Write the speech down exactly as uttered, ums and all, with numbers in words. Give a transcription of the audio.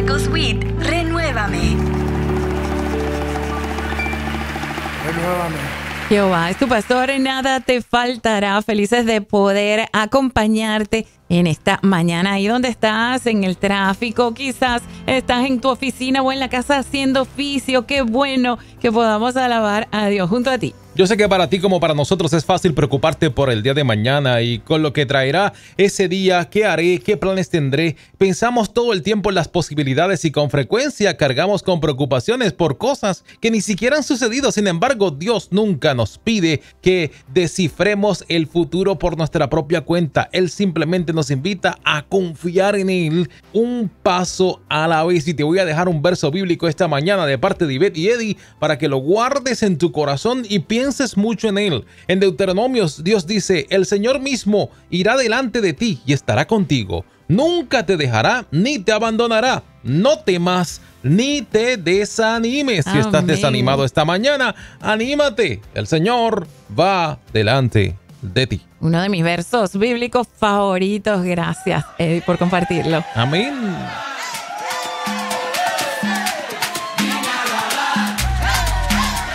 Marcos Witt, Renuévame. Renuévame. Jehová es tu pastor, nada te faltará. Felices de poder acompañarte en esta mañana. Ahí donde estás, en el tráfico, quizás estás en tu oficina o en la casa haciendo oficio. Qué bueno que podamos alabar a Dios junto a ti. Yo sé que para ti como para nosotros es fácil preocuparte por el día de mañana y con lo que traerá ese día, qué haré, qué planes tendré. Pensamos todo el tiempo en las posibilidades y con frecuencia cargamos con preocupaciones por cosas que ni siquiera han sucedido. Sin embargo, Dios nunca nos pide que descifremos el futuro por nuestra propia cuenta. Él simplemente nos invita a confiar en Él un paso a la vez. Y te voy a dejar un verso bíblico esta mañana de parte de Ivette y Eddie para que lo guardes en tu corazón y pienses mucho en él. En Deuteronomios, Dios dice: el Señor mismo irá delante de ti y estará contigo. Nunca te dejará ni te abandonará. No temas ni te desanimes. Si estás Amén. desanimado esta mañana, anímate. El Señor va delante de ti. Uno de mis versos bíblicos favoritos. Gracias, Eddie, por compartirlo. Amén.